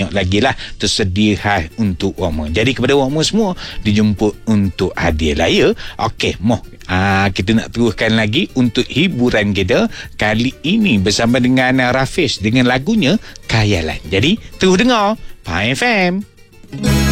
banyak lagi lah tersedia khas untuk Wama. Jadi kepada Wama semua dijemput untuk hadir lah ya. Okey, kita nak teruskan lagi untuk hiburan kita kali ini bersama dengan Rafiz dengan lagunya Khayalan. Jadi terus dengar Pai FM.